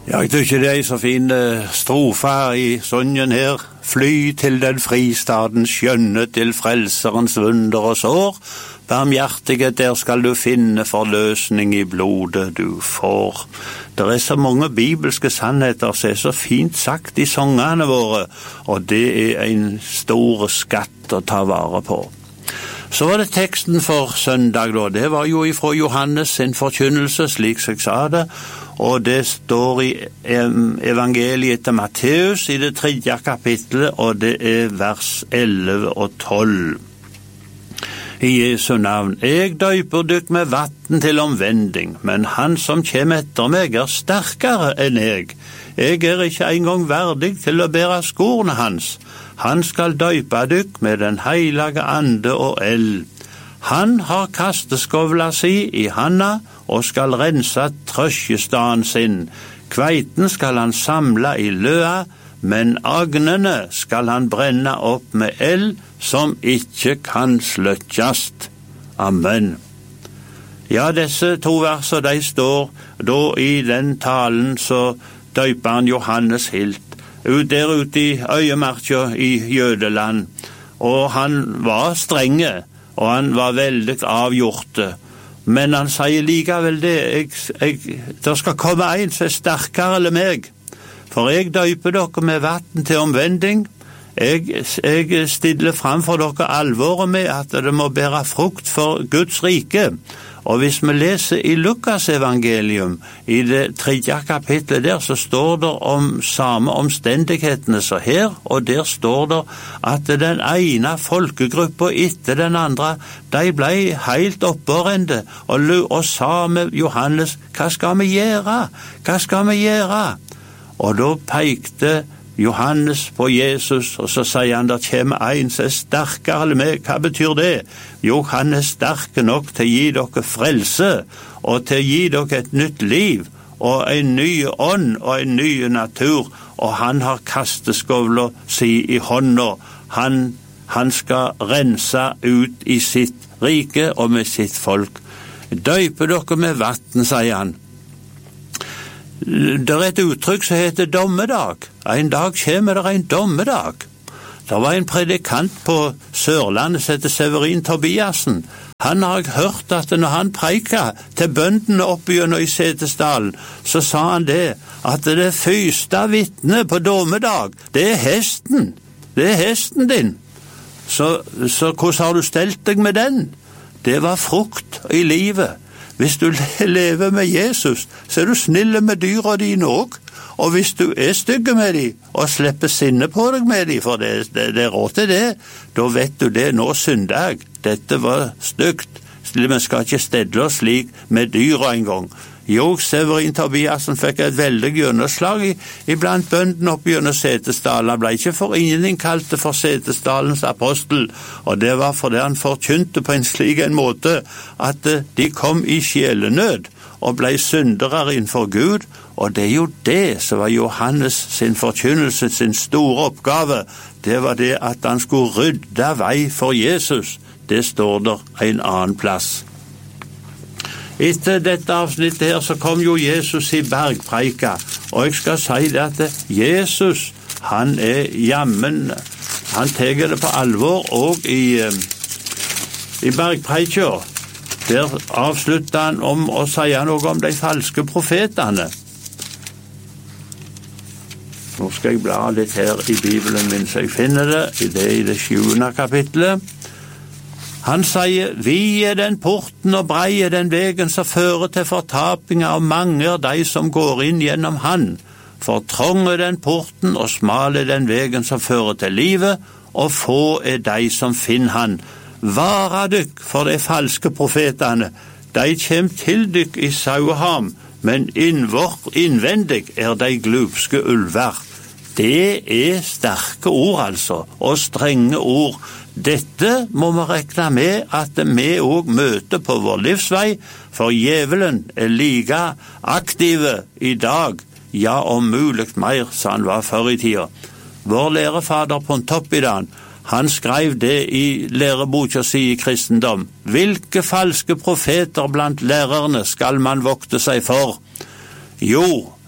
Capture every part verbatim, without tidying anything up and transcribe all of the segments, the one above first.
Ja, jeg tykker det er så fin strofa i sången her. Fly til den fristaden skjønne til frelserens vunder og sår. Barmhjertige, der skal du finne forløsning i blodet du får. Det er så mange bibelske sannheter som er så fint sagt i sangene våre, og det er en stor skatt å ta vare på. Så var det teksten for søndag da. Det var jo ifra Johannes sin forkynnelse, slik som jeg sa det, og det står i evangeliet til Matteus i det tredje kapitlet, og det er vers elleve og tolv. I Jesu navn, jeg døyper dykk med vatten til omvending, men han som kommer etter meg er sterkere enn jeg. Jeg er ikke engang verdig til å bære skorene hans. Han skal døype dykk med den heilige ande og eld. Han har kasteskovla si i handa og skal rense trøskjestaden sin. Kveiten skal han samle i løa, men agnene skal han brenne opp med eld som ikke kan sløkkjast. Amen. Ja, disse to verser, de står da i den talen så døyper han Johannes Hilt, ut der ute i øyemarkja i Jødeland, og han var strenge, og han var veldig avgjorte, men han sier likevel det, jeg, jeg, det skal komme en som er sterkere enn meg, for jeg døyper dere med vatten til omvending. Jeg, jeg stiller frem for dere alvoret med at det må bære frukt for Guds rike. Og hvis vi leser i Lukas evangelium, i det tredje kapitlet der, så står det om samme omstendighetene så her, og der står det at den ene folkegruppa etter den andre, de ble helt opprørende og, og sa med Johannes, hva skal vi gjøre? Hva skal vi gjøre? Og da pekte Johannes på Jesus, og så sier han, der kommer en som er sterkere enn meg. Hva betyr det? Jo, han er sterk nok til å gi dere frelse, og til å gi dere et nytt liv, og en ny ånd, og en ny natur, og han har kasteskovla si i hånda. Han, han skal rense ut i sitt rike og med sitt folk. Døype dere med vatten, sier han. Det er et uttrykk som heter dommedag. En dag kommer det en dommedag. Det var en predikant på Sørlandet som heter Severin Tobiasen. Han har hørt at når han preiket til bøndene oppe gjennom i Setesdalen, så sa han det, at det første vitne på dommedag, det er hesten. Det er hesten din. Så, så hvordan har du stelt deg med den? Det var frukt i livet. Hvis du lever med Jesus, så er du snille med dyra dine også. Og hvis du er stygge med dem, og slipper sinne på deg med dem, for det, det, det er råd til det, da vet du det, nå synder jeg. Dette var stygt. Vi skal ikke stedle oss slik med dyra en gang. Jo, Severin Tobiasen fikk et veldig gjennomslag i, i blant bøndene oppe gjennom Setesdalen. Han ble ikke for ingen kalte for Setesdalens apostel, og det var fordi han forkynte på en slik en måte at de kom i sjelenød og ble syndere innenfor Gud, og det er jo det som var Johannes sin forkynnelse, sin store oppgave. Det var det at han skulle rydde vei for Jesus. Det står der en annen plass. Etter dette avsnittet her så kom jo Jesus i bergpreika, og jeg skal si det at Jesus, han er jammen, han teger det på alvor, og i, i bergpreika, der avslutter han om å si noe om de falske profetene. Nå skal jeg bla litt her i Bibelen min, så jeg finner det, i det i det sjuende kapitlet. Han sier, vi er den porten og brei er den vegen som fører til fortapinga, og mange er de som går inn gjennom han. For trong er den porten og smal er den vegen som fører til livet, og få er de som finner han. Vara dykk for de falske profetene, de kjem til dykk i saueham, men innvår, innvendig er de glupske ulver. Det er sterke ord altså, og strenge ord. Dette må vi rekne med at vi også møter på vår livsvei, for djevelen er like aktive i dag, ja om mulig mer, som han var før i tida. Vår lærefader Pontoppidan, han skrev det i læreboka si i kristendom. Hvilke falske profeter blant lærerne skal man vokte seg for? Jo,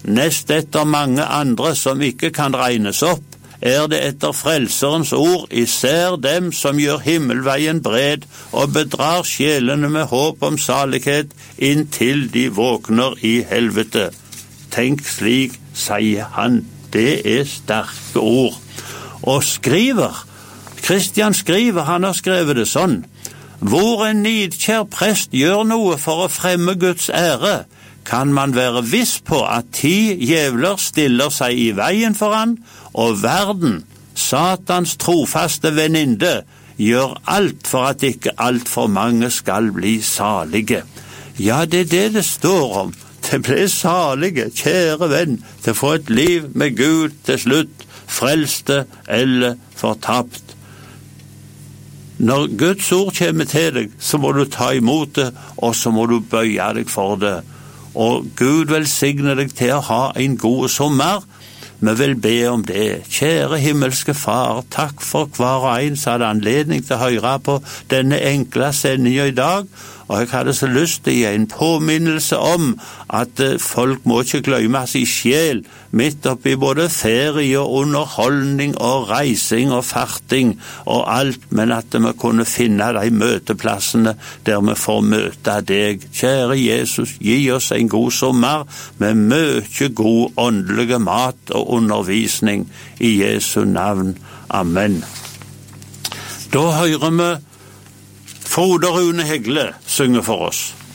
nest etter mange andre som ikke kan regnes opp, er det etter frelserens ord især dem som gjør himmelveien bred og bedrar sjelene med håp om salighet inntil de våkner i helvete. Tenk slik, sier han. Det er sterke ord. Og skriver, Kristian skriver, han har skrevet det sånn: hvor en nidkjær prest gjør noe for å fremme Guds ære, kan man være viss på at ti djevler stiller seg i veien for han, og verden, Satans trofaste veninde, gjør alt for at ikke alt for mange skal bli salige. Ja, det er det det står om. Det ble salige, kjære venn, til å få et liv med Gud til slutt, frelste eller fortapt. Når Guds ord kommer til deg, så må du ta imot det, og så må du bøye deg for det. Og Gud velsigne deg til å ha en god sommer. Vi vil be om det. Kjære himmelske Far, takk for hver og en som hadde anledning til å høre på denne enkle sendingen i dag. Og jeg hadde så lyst til å gi en påminnelse om at folk må ikke glemme sin sjel midt oppi både ferie og underholdning og reising og farting og alt, men at vi kunne finne de møteplassene der vi får møte deg. Kjære Jesus, gi oss en god sommer med mye god åndelige mat og undervisning i Jesu navn. Amen. Da hører vi Frode Rune Hegle synge for oss.